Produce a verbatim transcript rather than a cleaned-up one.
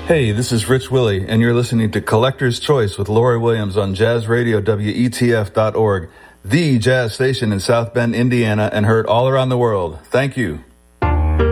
Hey, this is Rich Willie, and you're listening to Collector's Choice with Lori Williams on Jazz Radio W E T F dot org, the jazz station in South Bend, Indiana, and heard all around the world. Thank you.